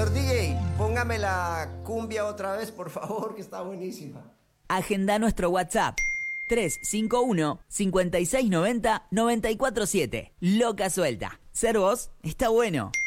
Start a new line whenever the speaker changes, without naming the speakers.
Señor DJ, póngame la cumbia otra vez, por favor, que está buenísima.
Agenda nuestro WhatsApp 351-5690-947. Loca Suelta. Ser vos está bueno.